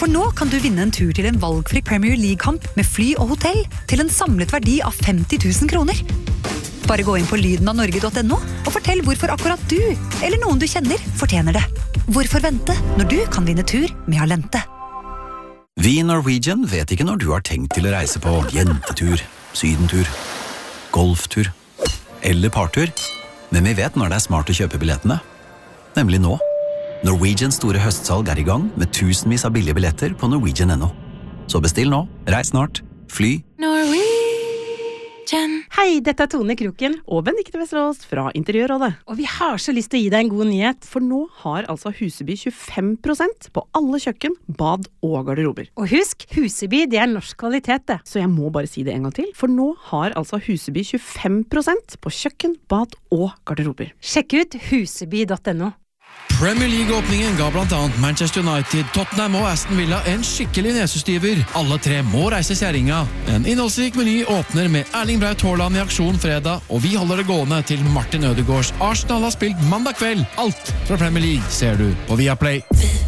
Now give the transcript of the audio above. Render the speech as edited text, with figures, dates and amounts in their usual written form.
For nå kan du vinne en tur til en valgfri Premier League-kamp med fly og hotell til en samlet verdi av 50 000 kroner. Bare gå inn på lydenavnorge.no og fortell hvorfor akkurat du, eller noen du kjenner, fortjener det. Hvorfor vente når du kan vinne tur med Alente? Vi i Norwegian vet ikke når du har tenkt til å reise på jentetur, sydentur, golftur eller partur, men vi vet når det er smart å kjøpe billettene. Nemlig nå. Norwegians store høstsalg er i gang med tusenvis av billige billetter på Norwegian.no. Så bestill nå, reis snart, fly. Norwegian. Hei, dette er Tone Kroken og Benedikte Vesterås fra Interiørrådet. Og vi har så lyst til å gi deg en god nyhet, for nå har altså Huseby 25% på alle kjøkken, bad og garderober. Og husk, Huseby det er norsk kvalitet det. Så jeg må bare si det en gang til, for nå har altså Huseby 25% på kjøkken, bad og garderober. Sjekk ut huseby.no. Premier League-åpningen ga blant annet Manchester United, Tottenham og Aston Villa en skikkelig nesestyver. Alle tre må reise kjæringa. En innholdsrik meny åpner med Erling Braut Haaland i aksjon fredag, og vi holder det gående til Martin Ødegaards Arsenal har spilt mandag kveld. Alt fra Premier League ser du på Viaplay.